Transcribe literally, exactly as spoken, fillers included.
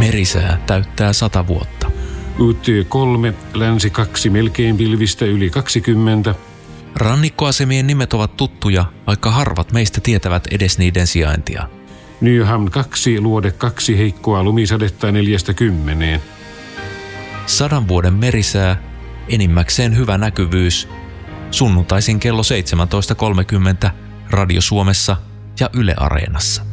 Merisää täyttää sata vuotta. U T kolme, länsi kaksi, melkein pilvistä yli kaksikymmentä. Rannikkoasemien nimet ovat tuttuja, vaikka harvat meistä tietävät edes niiden sijaintia. Nyham kaksi, luode kaksi, heikkoa lumisadetta neljästä kymmeneen. Sadan vuoden merisää, enimmäkseen hyvä näkyvyys. Sunnuntaisin kello seitsemäntoista kolmekymmentä Radio Suomessa ja Yle Areenassa.